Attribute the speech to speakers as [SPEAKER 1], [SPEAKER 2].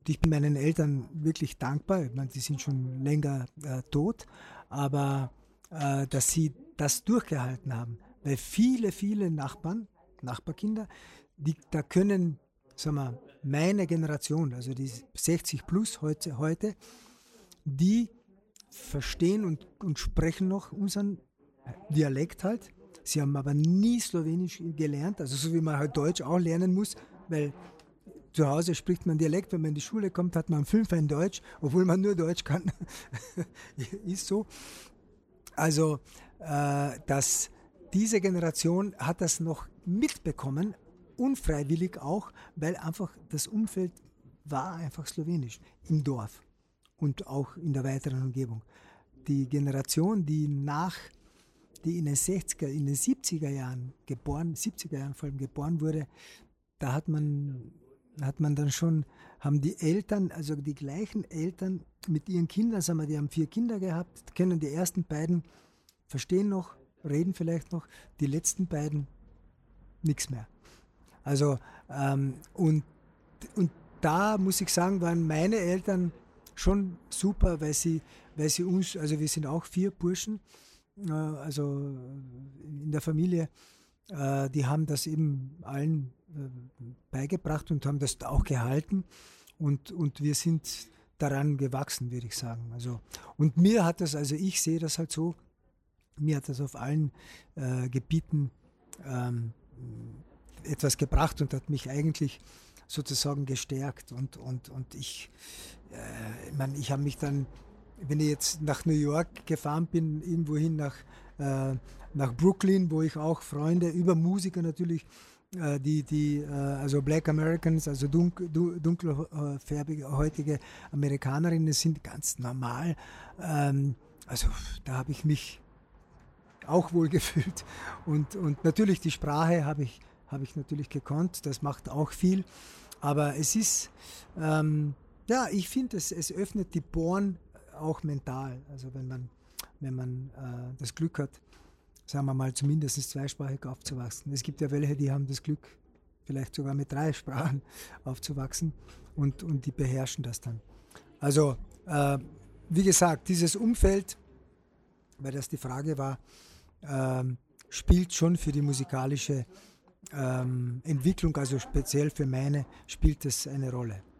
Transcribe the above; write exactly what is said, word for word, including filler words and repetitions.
[SPEAKER 1] ich bin meinen Eltern wirklich dankbar. Ich meine, die sind schon länger äh, tot, aber äh, dass sie das durchgehalten haben. Weil viele, viele Nachbarn, Nachbarkinder, die, da können, sagen wir, meine Generation, also die sechzig plus heute, heute die verstehen und, und sprechen noch unseren Dialekt halt. Sie haben aber nie Slowenisch gelernt, also so wie man halt Deutsch auch lernen muss, weil zu Hause spricht man Dialekt, wenn man in die Schule kommt, hat man fünf in Deutsch, obwohl man nur Deutsch kann. Ist so. Also, äh, dass diese Generation hat das noch mitbekommen, unfreiwillig auch, weil einfach das Umfeld war einfach slowenisch im Dorf und auch in der weiteren Umgebung. Die Generation, die nach, die in den sechziger, in den siebziger Jahren geboren, siebziger Jahren vor allem geboren wurde, da hat man, hat man dann schon, haben die Eltern, also die gleichen Eltern mit ihren Kindern, sagen wir, die haben vier Kinder gehabt, kennen die ersten beiden, verstehen noch, reden vielleicht noch, die letzten beiden nichts mehr. Also, ähm, und, und da muss ich sagen, waren meine Eltern schon super, weil sie, weil sie uns, also wir sind auch vier Burschen, äh, also in der Familie, äh, die haben das eben allen äh, beigebracht und haben das auch gehalten und, und wir sind daran gewachsen, würde ich sagen. Also, und mir hat das, also ich sehe das halt so, mir hat das auf allen äh, Gebieten ähm, etwas gebracht und hat mich eigentlich sozusagen gestärkt und, und, und ich, äh, ich meine, ich habe mich dann, wenn ich jetzt nach New York gefahren bin, irgendwohin nach, äh, nach Brooklyn, wo ich auch Freunde über Musiker natürlich, äh, die, die äh, also Black Americans, also dunk, dunkelfärbige heutige Amerikanerinnen sind ganz normal. Ähm, also da habe ich mich auch wohl gefühlt und, und natürlich die Sprache habe ich, habe ich natürlich gekonnt, das macht auch viel. Aber es ist, ähm, ja, ich finde, es, es öffnet die Poren auch mental. Also wenn man, wenn man äh, das Glück hat, sagen wir mal, zumindest zweisprachig aufzuwachsen. Es gibt ja welche, die haben das Glück, vielleicht sogar mit drei Sprachen aufzuwachsen und, und die beherrschen das dann. Also, äh, wie gesagt, dieses Umfeld, weil das die Frage war, ähm, spielt schon für die musikalische Ähm, Entwicklung, also speziell für meine, spielt es eine Rolle.